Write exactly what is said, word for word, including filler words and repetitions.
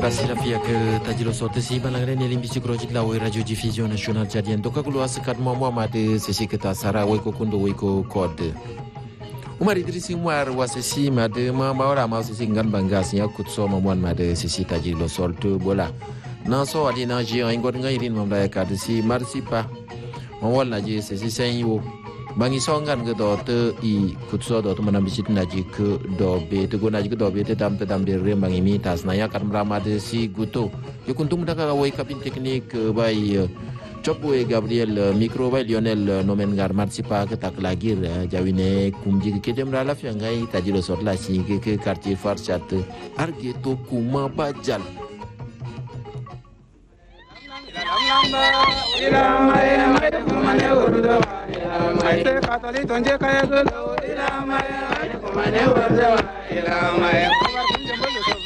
Merci rafia ke tajilo sorte si balangre ne limbi sikrojit la we radio diffusion national jadian doka kulu asikat mama made sesi kita sara we ko kundo we ko code Umar Idrisi Umar wasesi made mama ora ma sesi ngan bangas ya kutso mamwan made sesi tajilo sorte bola na so adina ji ngod ngairin mamda ka si marsipa mawal na je sesi senyo bangi songan ke do te i kutso do te manambisit naji ke do be te go naji ke do be te dam te dam de re bangi mi tas na ya kan ramade si guto yo kuntum da ka wai kapin teknik bai Chopwe Gabriel micro bai Lionel nomen gar marsipa ke tak lagir jawine kumji ke dem rala fi ngai tajilo sorla si ke ke quartier farsat arge to kuma bajal Mai te katali tonje kaya gulo ila mai kumane warza ila mai